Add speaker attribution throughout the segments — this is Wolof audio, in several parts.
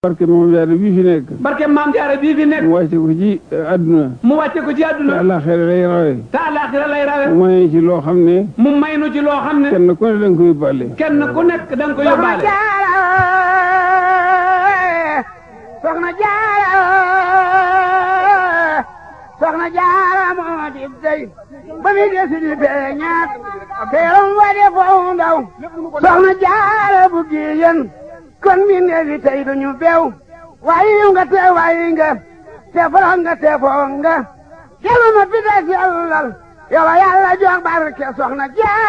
Speaker 1: barke Maam Jaara bii fi nekk.
Speaker 2: barke Maam Jaara bii fi nekk.
Speaker 1: mu wàcce ko ci àdduna.
Speaker 2: mu wàcce ko ci àdduna.
Speaker 1: te àllaaxira lay rawe.
Speaker 2: te àllaaxira lay rawe.
Speaker 1: mu may ci loo xam ne.
Speaker 2: mu may nu ci loo xam ne.
Speaker 1: kenn ku ne da nga ko yóbbaale.
Speaker 2: kenn ku nekk da nga ko yóbbaale.
Speaker 3: Soxna Jaara Soxna Jaara moo di dey ba mi desi di feeñaat teeram wa de foofu ndaw Soxna Jaara bu giyen kon mi neefi tey duñu beew waayi nga te waayi nga te forox nga te foog nga jelu ma pita sellal yow Yàlla jox barke Soxna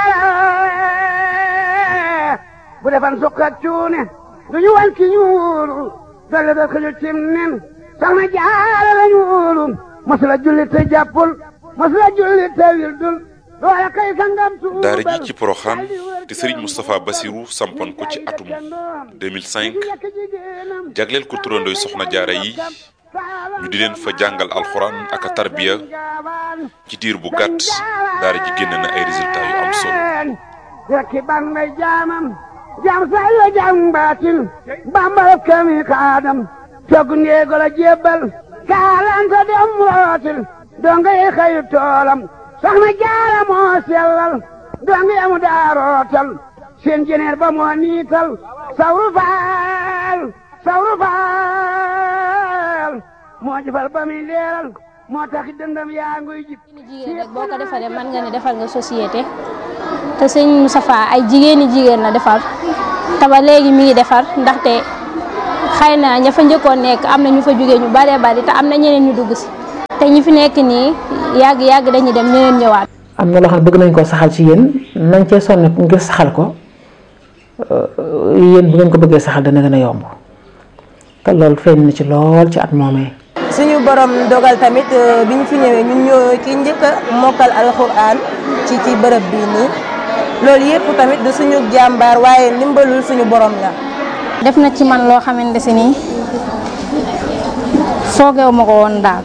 Speaker 3: Jaara bu defan sukkat cuune duñu wan ki ñuulu dolle da xëju cim nen Soxna Jaara la ñuulu masula julli te jàppul masula julli te wildul loola kay sangam tuubal
Speaker 4: daara ji ci Porokhane te Serigne Moustapha Bassirou sampoon ko ci atum 2005 jagleel ko turandooy Soxna Jaara yi ñu di leen fa jàngal alxuraan ak a tarbiya ci diir bu gàtt daara ji génn na ay résultats yu am solo.
Speaker 3: rekki ban may jaamam jaam say la jaam baatin bambal kami kaadam togg ndeego la jébbal kaalanta dem rootil donga yi xëyu toolam Soxna Jaara moo sellal donga yamu daa rootal seen jeneer ba moo niital sawru faal moo jëfal ba muy leeral moo tax dëndam yaa nguy jib
Speaker 5: jigéen rek boo ko defaree mën nga ne defal nga société te sëñ Moustapha ay jigéen la defar te ba léegi mi ngi defar ndaxte xëy na ña fa njëkkoon nekk am na ñu fa jógee ñu baree bari te am na ñeneen ñu dugg si te ñi fi nekk nii yàgg dañuy dem ñeneen ñëwaat.
Speaker 6: am na loo xam ne bëgg nañ koo saxal ci yéen nañ cee sonn ngir saxal ko yéen bu ngeen ko bëggee saxal dana gën a yomb te loolu feeñ na ci lool ci at moomee.
Speaker 7: suñu borom dogal tamit bi ñu fi ñëwee ñun ñoo ki njëkk a mokkal alxuraan ci bërëb bii nii loolu yëpp tamit du suñu jàmbaar waaye ndimbalul suñu borom la.
Speaker 5: def na ci man loo xamante si nii foogeewu ma ko woon daal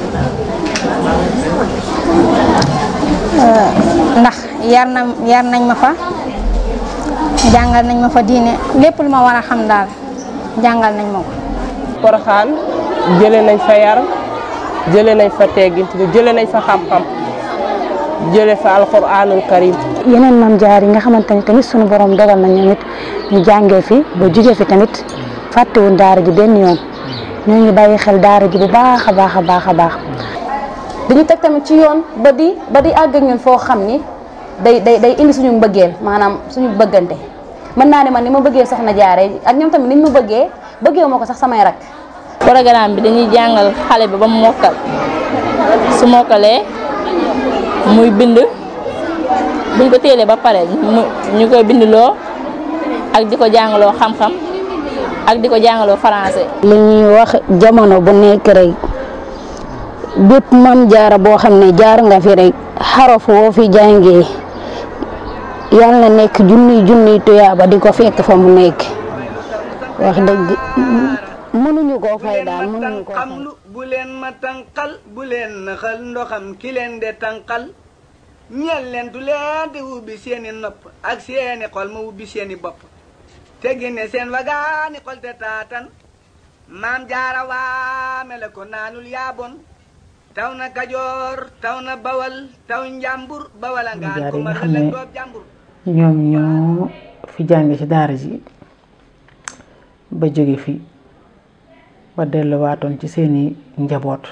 Speaker 5: ndax yar nañ ma fa jàngal nañ ma fa diine lépp lu ma war a xam daal jàngal nañ ma ko.
Speaker 8: Porokhane jëlee nañ fa yar jëlee nañ fa teggin jëlee nañ fa xam-xam jëlee fa alxuraanul karim.
Speaker 9: yeneen Maam Jaara yi nga xamante ni tamit sunu borom dogal na ñoom it ñu jàngee fi ba jugee fi tamit fàttewuñ daara ji benn yoon ñoo ngi bàyyi xel daara ji bu baax a baax.
Speaker 10: dañu teg tamit ci yoon ba di àgg ak ñun foo xam ni day indi suñu mbëggeel maanaam suñu bëggante mën naa ne man ni ma bëggee Soxna Jaara ak ñoom tamit niñ ma bëggee ma ko sax samay rak.
Speaker 11: programme bi dañuy jàngal xale bi ba mu mokkal su mokkalee muy bind buñ ko téelee ba pare ñu koy bindloo ak di ko jàngaloo xam-xam ak di ko jàngaloo français.
Speaker 9: li ñuy wax jamono bu nekk rek bépp Maam Jaara boo xam ne jaar nga fi rek xaraf woo fi jàngee yàlla na nekk junniy tuyaaba di ko fekk fa mu nekk wax dëgg. mënuñu koo fay daal mënuñu koo fay.
Speaker 3: bu leen ma tànqal bu leen naxal ndoxam ki leen de tànqal ñeel leen du leen di ubbi seeni nopp ak seeni xol ma ubbi seeni bopp te génne seen wagaani xol te taatan Maam Jaara waame la ko naanul yaabon taw na Kajoor taw na Bawal taw Njàmbur Bawal a ngaan ko ma la doob Njàmbur.
Speaker 6: ñoom ñoo fi jàng ci daara ji ba jóge fi ba delluwaatoon ci seeni njaboot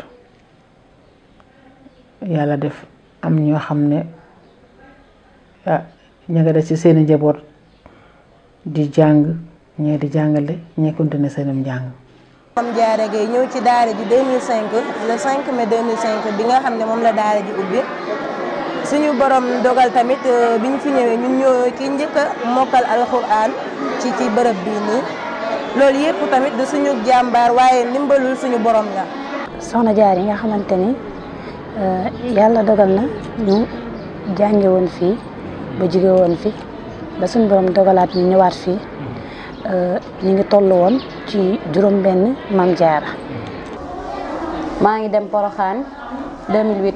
Speaker 6: yàlla def am ñoo xam ne ña nga def ci seeni njaboot di jàng ñee di jàngale ñee continuer seenum njàng.
Speaker 7: Maam Jaara Gaye ñëw ci daara ji 2005 le 5 mai 2005 bi nga xam ne moom la daara ji ubbi suñu borom dogal tamit bi ñu fi ñëwee ñun ñoo ki njëkk a mokkal alxuraan ci bërëb bii nii. loolu yëpp tamit du suñu jàmbaar waaye ndimbalul suñu borom la.
Speaker 9: Soxna Jaara yi nga xamante ni yàlla dogal na ñu jànge woon fii ba jóge woon fi ba suñu borom dogalaat ñu ñëwaat fii ñu ngi toll woon ci juróom-benn Maam Jaara.
Speaker 10: maa ngi dem Porokhane 2008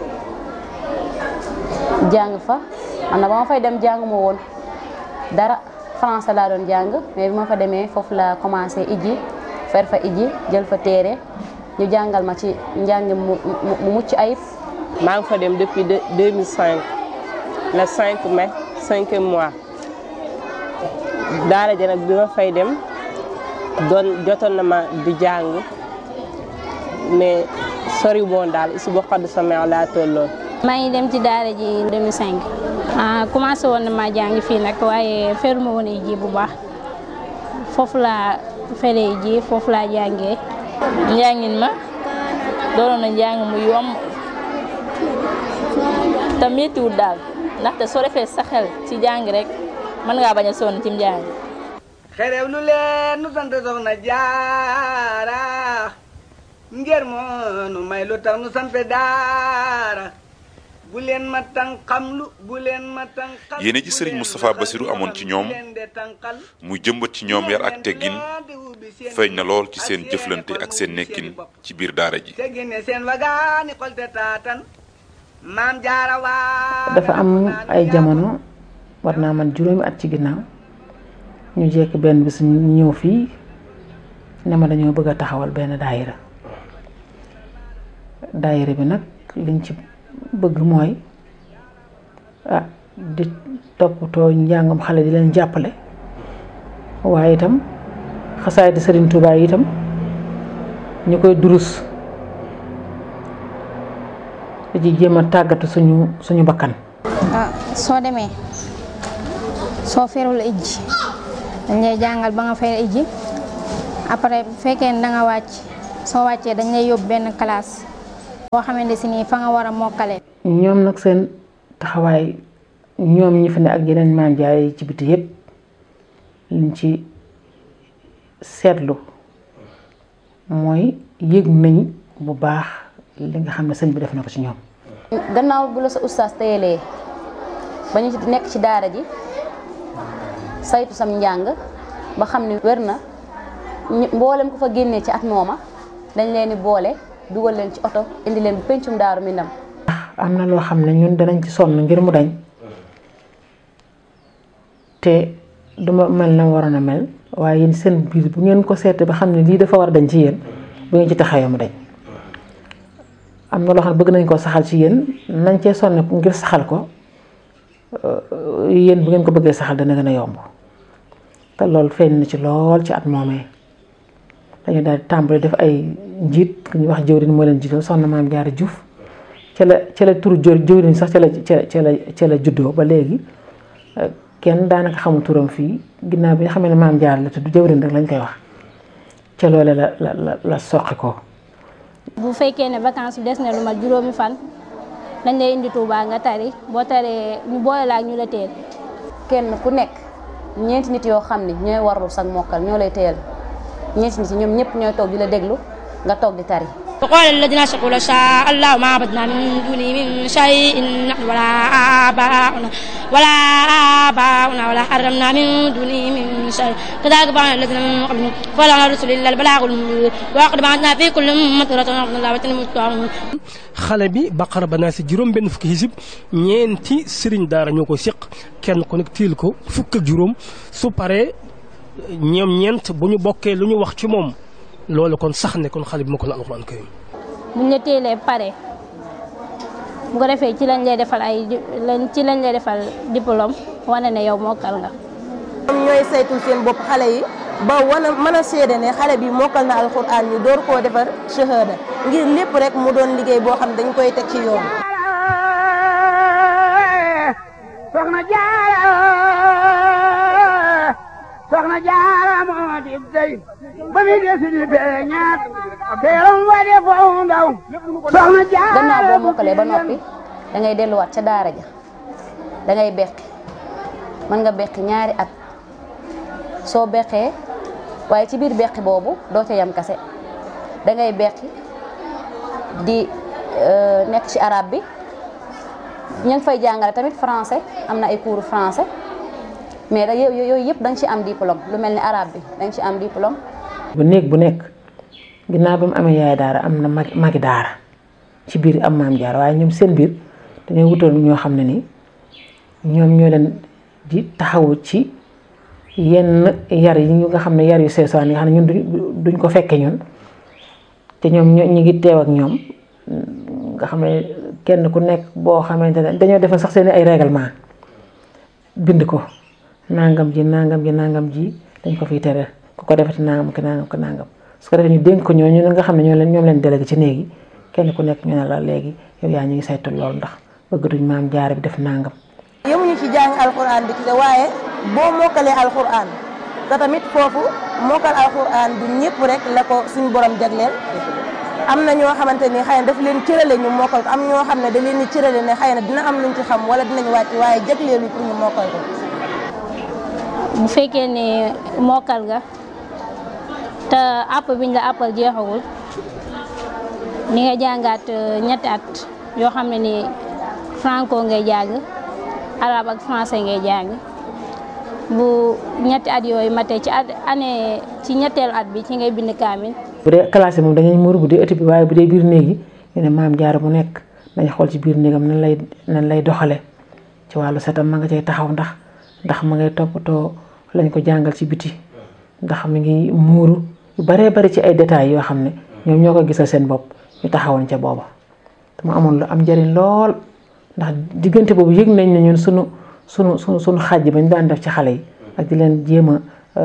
Speaker 10: jàng fa man na ba ma fay dem jàng ma woon dara. français laa doon jàng mais bi ma fa demee foofu la commencé ijji fer fa iji jël fa téere ñu jàngal ma ci njàng mu mucc ayib.
Speaker 8: maa ngi fa dem depuis 2005 le 5 mai 5e mois daara ja nag bi ma fay dem jotoon na ma di jàng mais sori woon daal isu boo xadd sama laa tolloon.
Speaker 5: maa ngi dem ci daara ji 2005 commencé woon na ma jàng fii nag waaye feruma woon ji bu baax foofu laa feree ji foofu laa jàngee.
Speaker 11: njàngin ma doonoon na njàng mu yomb te méttiwul daal ndaxte soo defee sa xel ci jàng rek mën ngaa bañ a sonn ci njàng.
Speaker 3: xerew lu leen nu sant Soxna Jaara ngir moo nu may lu tax nu sant daara bu leen ma tànqamlu bu leen ma tànqal.
Speaker 4: yéene ji Serigne Moustapha Bassirou amoon ci ñoom muy jëmbat ci ñoom yar ak teggin feeñ na lool ci seen jëflante ak seen nekkin ci biir daara ji.
Speaker 6: dafa am ay jamono war naa man juróomi at ci ginnaaw ñu jekk benn bis ñu ñëw fii ne ma dañoo bëgg a taxawal benn daayira bi nag liñ ci bëgg mooy di toppatoo njàngam xale di leen jàppale waaye itam xasaay di Serigne Touba itam ñu koy durus di jéem a tàggatu suñu bakkan.
Speaker 5: soo demee soo ferul ijji dañ lay jàngal ba nga fer ijji après bu fekkee ne da nga wàcc soo wàccee dañ lay yóbbu benn classe boo xamante si nii fa nga war a mokkale.
Speaker 6: ñoom nag seen taxawaay ñoom ñi fi ne ak yeneen maam jaay ci biti yépp liñ ci seetlu mooy yëg nañ bu baax li nga xam ne sëñ bi def na ko ci ñoom.
Speaker 10: gannaaw bu la sa ustaas teyelee ba ñu nekk ci daara ji saytu sam njàng ba xam ne wér na mboolem ko fa génnee ci at mooma dañ leen di boole dugal leen ci oto indi leen bu pencum Daaru Minam.
Speaker 6: am na loo xam ne ñun danañ ci sonn ngir mu dañ te duma mel na waroon a mel waaye yéen seen biir bu ngeen ko seetee ba xam ne lii dafa war a dañ ci yéen bu ngeen ci taxawee mu dañ. am na loo xam ne bëgg nañ koo saxal ci yéen nañ cee sonne ngir saxal ko yéen bu ngeen ko bëggee saxal dana gën a yomb te loolu feeñ na ci lool ci at moomee dañu daal di tàmbali def ay njiit ku ñuy wax jëwriñ moo leen jiital soxna Maam Jaara Juuf ca la turu jëwriñ sax ca la juddoo ba léegi kenn daanaka xamul turam fii ginnaaw bi nga xam ne Maam Jaara la tudd jëwriñ rek lañ koy wax ca loole la soqi ko.
Speaker 5: bu fekkee ne vacances des na lu mat juróomi fan dañ lay indi Touba nga tari boo taree ñu boole la ak ñu la teel.
Speaker 10: kenn ku nekk ñeenti nit yoo xam ne ñooy warlu sag mokkal ñoo lay teel ñeenti nit yi ñoom ñëpp ñooy toog di la déglu nga toog di tari.
Speaker 12: وقال الذين أشركوا لو شاء الله ما عبدنا من دونه من شيء نحن ولا آباؤنا ولا حرمنا من دونه من شيء كذلك فعل الذين من قبلهم فلا على الرسل إلا البلاغ المبين ولقد بعثنا في كل أمة رسولا أن الله وتنموا
Speaker 13: xale bi Baqara ba naa si juróom benn fukki hizib ñeenti sëriñ daara ñoo ko seq kenn ku nekk tiil ko fukk ak juróom su paree ñoom ñeent bu ñu bokkee lu ñu wax ci moom loolu kon sax ne kon xale bi ma ko na alxuraan karim
Speaker 5: buñ la teelee pare bu ko defee ci lañ lay defal diplôme wane ne yow mokkal nga.
Speaker 7: ñoom ñooy saytul seen bopp xale yi ba mën a seede ne xale bi mokkal na alxuraan ñu door koo defar shahada ngir lépp rek mu doon liggéey boo xam dañ koy teg ci yoon.
Speaker 14: Soxna Jaara moo di dey ba mi desi di beñaat teeram wa de foo ndaw Soxna Jaara.
Speaker 10: gannaaw boo mokkalee ba noppi da ngay delluwaat ca daara ja da ngay beqi mën nga beqi ñaari at soo beqee waaye ci biir beqi boobu doo ca yam kase da ngay beqi di nekk ci arabe bi ñu ngi fay jàngale tamit français am na ay cours français. mais yooyu yëpp da nga ci am diplôme lu mel ni arabe bi da nga ci am diplôme.
Speaker 6: bu néeg bu nekk ginnaaw ba mu amee yaay daara am na magi daara ci biir am Maam Jaara waaye ñoom seen biir dañoo wutal ñoo xam ne ni ñoom ñoo leen di taxawu ci yenn yar yi nga xam ne yar yu seesaan yi nga xam ne ñun duñ ko fekke ñun te ñoom ñi ngi teew ak ñoom nga xam ne kenn ku nekk boo xamante ne dañoo defal sax seen ay règlement bind ko nangam ji dañ ko fiy tere ku ko defati nangam ki nangam ki nangam su ko defee ñu dénk ko ñooñu nga xam ne ñoom leen délégué ci néegi kenn ku nekk ñu ne la léegi yow yaa ñu ngi saytu loolu ndax bëgg duñ maam jaare bi def nangam.
Speaker 7: yemuñu ci jàng alxuraan bi ci waaye boo mokkalee alxuraan te tamit foofu mokkal alxuraan du ñëpp rek la ko suñu borom jagleel am na ñoo xamante ni xëy na daf leen cërale ñu mokkal ko am ñoo xam ne da leen di cërale ne xëy na dina am luñ ci xam wala dinañ wàcc waaye jagleelu pour ñu mokkal ko.
Speaker 5: bu fekkee ne mokkal nga te àpp biñ la àppal jeexagul ni nga jàngaat ñetti at yoo xam ne ni franco ngay jàng arabe ak français ngay jàng bu ñetti at yooyu matee ci ñetteelu at bi ci ngay bind kaamil.
Speaker 6: bu dee classe moom dañuy muur bu dee ëtt bi waaye bu dee biir néeg yi ñu ne maam jaara bu nekk dañ xool ci biir néegam nan lay doxale ci wàllu setam ma nga cay taxaw ndax ma ngay toppatoo lañ ko jàngal ci biti ndax mi ngi muuru yu baree bari ci ay détails yoo xam ne ñoom ñoo ko gisal seen bopp ñu taxawoon ca booba te mu amoon lu am njëriñ lool ndax diggante boobu yëg nañ ne ñun sunu xàjj bañ daan def ci xale yi ak di leen jéem a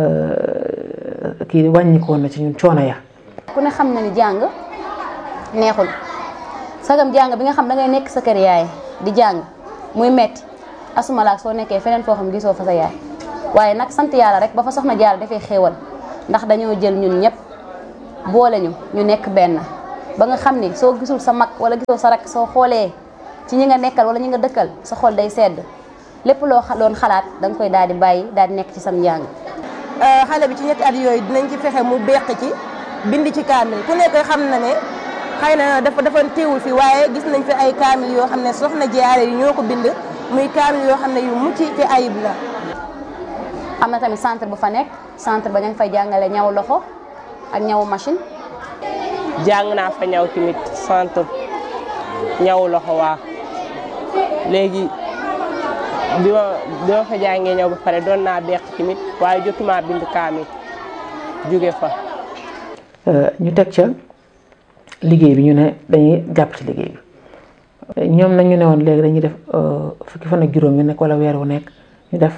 Speaker 6: kii wàññikoon na ci ñun coono ya.
Speaker 10: ku ne xam na ni jàng neexul sagam jàng bi nga xam da ngay nekk sa kër yaay di jàng muy metti asuma laak soo nekkee feneen foo xam gisoo fa sa yaay waaye nag sant yàlla rek ba fa soxna Jaara dafay xéewal ndax dañoo jël ñun ñëpp boole ñu nekk benn ba nga xam ni soo gisul sa mag wala gisoo sa rak soo xoolee ci ñi nga nekkal wala ñi nga dëkkal sa xol day sedd lépp loo doon xalaat da nga koy daal di bàyyi daal di nekk ci sam njàng.
Speaker 7: xale bi ci ñetti at yooyu dinañ ci fexe mu beq ci bind ci kaamil ku nekk xam na ne xëy na dafa teewul fi waaye gis nañ fi ay kaamil yoo xam ne soxna Jaara yi ñoo ko bind muy kaamil yoo xam ne yu mucc ci ayib la.
Speaker 10: am na tamit centre bu fa nekk centre ba ña ngi fay jàngale ñaw loxo ak ñaw machine.
Speaker 8: jàng naa fa ñaw tamit centre ñaw loxo waa léegi bi ma fa jàngee ñaw ba pare doon naa beq tamit waaye jotuma bind kaamil jóge fa.
Speaker 6: ñu teg ca liggéey bi ñu ne dañuy jàpp ci liggéey bi ñoom nag ñu ne woon léegi dañuy def fukki fan ak juróom yu nekk wala weer wu nekk ñu def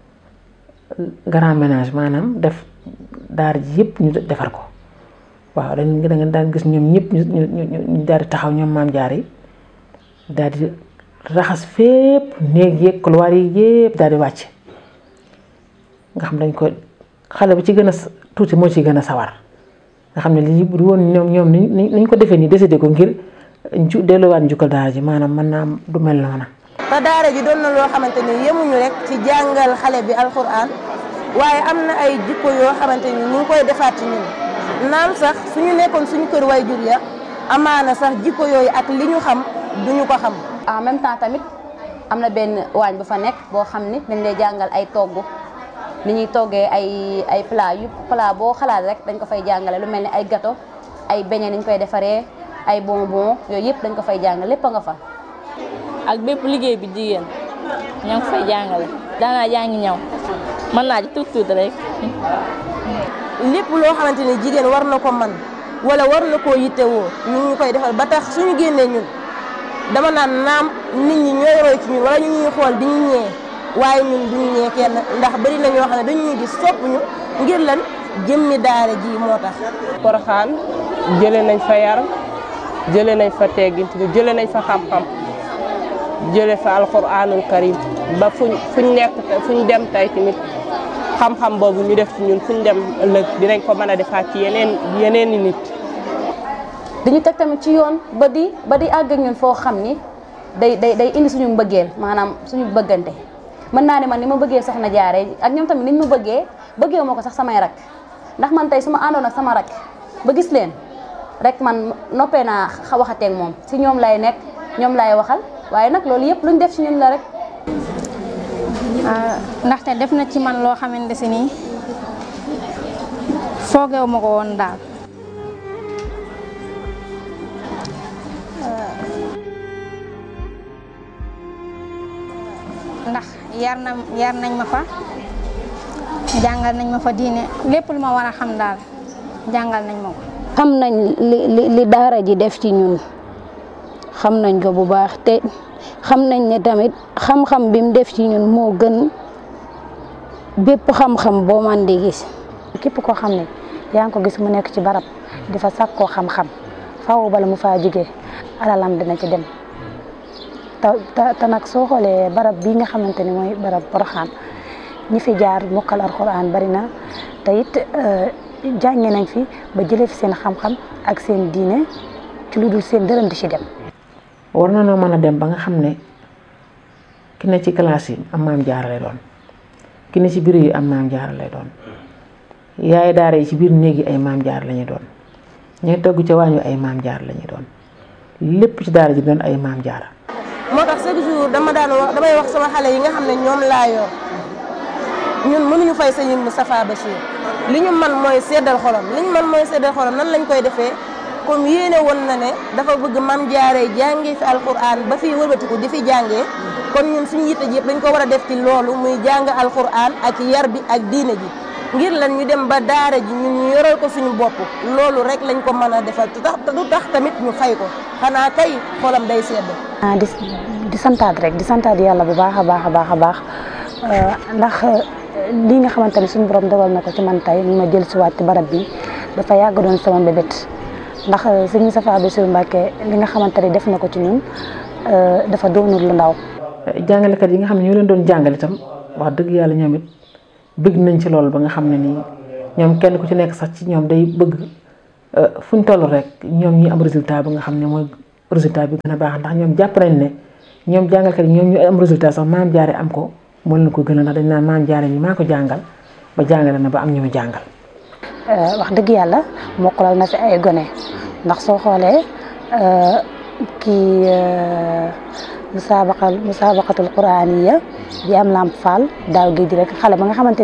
Speaker 6: grand ménage maanaam def daara ji yëpp ñu defar ko waaw da nga daan gis ñoom ñëpp ñu daal di taxaw ñoom maam jaar yi daal di raxas fépp néeg yeeg couloir yi yëpp daal di wàcc nga xam dañ ko xale bu ci gën a tuuti moo ci gën a sawar nga xam ne lii bu woon ñoom niñ ko defee nii décidé ko ngir delluwaat njukkal daara ji maanaam mën naa du mel noona.
Speaker 7: te daara ji doon na loo xamante ni yemuñu rek ci jàngal xale bi alxuraan waaye am na ay jikko yoo xamante ni ñu ngi koy defaat ci ñun naam sax suñu nekkoon suñu kër way jur ya amaana sax jikko yooyu ak li ñu xam duñu ko xam.
Speaker 10: en même temps tamit am na benn waañ bu fa nekk boo xam ni dañ lay jàngal ay togg ni ñuy toggee ay plat boo xalaat rek dañ ko fay jàngale lu mel ni ay gâteau ay beignet niñ koy defaree ay bonbon yooyu yëpp dañ ko fay jàngale lépp a nga fa.
Speaker 11: ak bépp liggéey bi jigéen ñoo ngi fay jàngale daanaa jàngi ñaw mën naa ci tuut rek.
Speaker 7: lépp loo xamante ni jigéen war na ko man wala war na koo yittewoo ñu koy defal ba tax suñu génnee ñun dama naan naam nit ñi ñooy roy ci ñun wala ñu ñuy xool di ñu ñee waaye ñun duñu ñee kenn ndax bari na ñoo xam ne dañuy gis sopp ñu ngir lan jëmmi daara ji moo tax.
Speaker 8: Porokhane jëlee nañ fa yar jëlee nañ fa teggin jëlee nañ fa xam-xam jëlee fa alxuraanul karim ba fuñ nekk fuñ dem tey tamit xam-xam boobu ñu def ci ñun fuñ dem ëllëg dinañ ko mën a defaat ci yeneen i nit.
Speaker 10: dañu teg tamit ci yoon ba di àgg ak ñun foo xam ni day indi suñu mbëggeel maanaam suñu bëggante mën naa ne man ni ma bëggee soxna Jaara ak ñoom tamit niñ ma bëggee ma ko sax samay rak ndax man tey su ma àndoon ak sama rak ba gis leen rek man noppee naa waxateeg moom si ñoom lay nekk ñoom lay waxal waaye nag loolu yëpp luñ def ci ñun la rek.
Speaker 5: ndaxte def na ci man loo xamante si nii foogeewu ma ko woon daal. ndax yar nañ ma fa jàngal nañ ma fa diine lépp lu ma war a xam daal jàngal nañ ma ko.
Speaker 9: xam nañ li daara ji def ci ñun xam nañ ko bu baax te xam nañ ne tamit xam-xam bi mu def ci ñun moo gën bépp xam-xam boo man di gis.
Speaker 10: képp koo xam ne yaa ngi ko gis mu nekk ci barab di fa sàkkoo xam-xam faaw bala mu faa jógee alalam dina ci dem te nag soo xoolee barab bii nga xamante ni mooy barab Porokhane ñi fi jaar mokkal alxuraan bari na te it jànge nañ fi ba jëlee fi seen xam-xam ak seen diine ci lu dul seen dërëm di ci dem.
Speaker 6: war na noo mën a dem ba nga xam ne ki ne ci classe yi am maam jaara lay doon ki ne ci bureau yi am maam jaara lay doon yaay daara yi ci biir néeg yi ay maam jaara la ñuy doon ñooy togg ca waañu ay maam jaara la ñuy doon lépp ci daara ji doon ay maam jaara.
Speaker 7: moo tax chaque jour damay wax sama xale yi nga xam ne ñoom laa yor ñun mënuñu fay sëñ Moustapha Bachir li ñu man mooy seddal xolam nan lañ koy defee comme yéene woon na ne dafa bëgg maam jaaree jàngee fi alquran ba fi wëlbatiku di fi jàngee kon ñun suñu yitte ji yëpp dañ ko war a def ci loolu muy jàng alquran ak yar bi ak diine ji ngir lan ñu dem ba daara ji ñun ñu yoral ko suñu bopp loolu rek lañ ko mën a defal te du tax tamit ñu fay ko xanaa kay xolam day sedd.
Speaker 10: di santaat rek di santaat yàlla bu baax a baax ndax lii nga xamante ne suñu borom dogal na ko ci man tey ma jël si waat ci barab bi dafa yàgg doon sama mbébét ndax sëñ Moustapha Bassirou Mbacké li nga xamante ne def na ko ci ñun dafa doonul lu ndaw.
Speaker 6: jàngalekat yi nga xam ne ñoo leen doon jàngale itam wax dëgg yàlla ñoom it bëgg nañ ci loolu ba nga xam ne nii ñoom kenn ku ci nekk sax ci ñoom day bëgg fu ñu toll rek ñoom ñi am résultat ba nga xam ne mooy résultat bi gën a baax ndax ñoom jàpp nañ ne ñoom jàngalkat yi ñoom ñu am résultat sax maam jaare am ko moo leen ko gën a ndax dañ naan maam jaare mi maa ko jàngal ba jàngale na ba am ñu mu jàngal.
Speaker 10: wax dëgg yàlla mokkalal na fi ay gone ndax soo xoolee kii musabaqatul quraaniya bi am Lamp Fall daaw géej rek xale ba nga xamante